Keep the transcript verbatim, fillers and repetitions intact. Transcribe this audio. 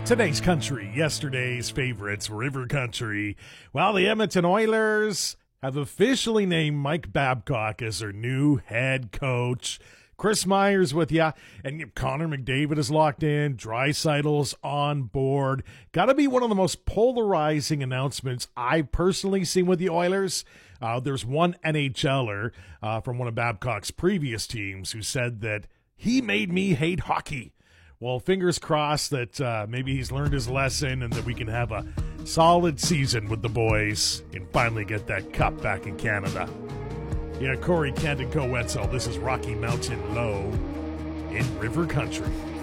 Today's country, yesterday's favorites, River Country. Well, the Edmonton Oilers have officially named Mike Babcock as their new head coach. Chris Myers with ya, and Connor McDavid is locked in. Draisaitl's on board. Got to be one of the most polarizing announcements I've personally seen with the Oilers. Uh, there's one NHLer uh, from one of Babcock's previous teams who said that he made me hate hockey. Well, fingers crossed that uh, maybe he's learned his lesson and that we can have a solid season with the boys and finally get that cup back in Canada. Yeah, Corey Kent and Co. Wetzel, this is Rocky Mountain Low in River Country.